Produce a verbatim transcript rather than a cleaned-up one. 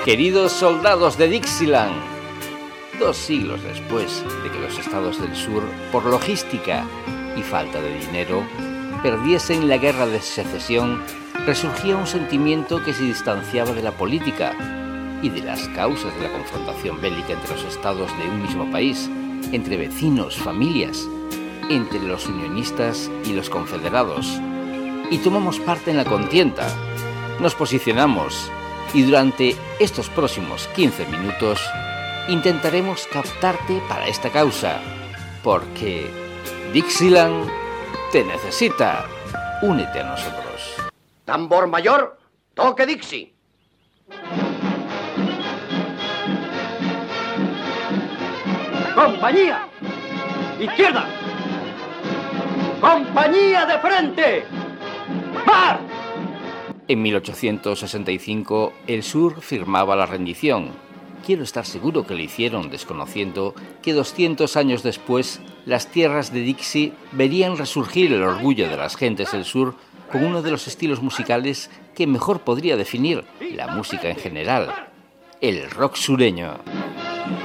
Queridos soldados de Dixieland, dos siglos después de que los estados del sur, por logística y falta de dinero, perdiesen la guerra de secesión, resurgía un sentimiento que se distanciaba de la política y de las causas de la confrontación bélica entre los estados de un mismo país, entre vecinos, familias, entre los unionistas y los confederados. Y tomamos parte en la contienda, nos posicionamos y durante estos próximos quince minutos intentaremos captarte para esta causa, porque Dixieland te necesita. Únete a nosotros. Tambor mayor, toque Dixie. Compañía, izquierda. Compañía de frente. ¡Mar! En mil ochocientos sesenta y cinco, el sur firmaba la rendición. Quiero estar seguro que lo hicieron desconociendo que doscientos años después las tierras de Dixie verían resurgir el orgullo de las gentes del sur con uno de los estilos musicales que mejor podría definir la música en general, el rock sureño.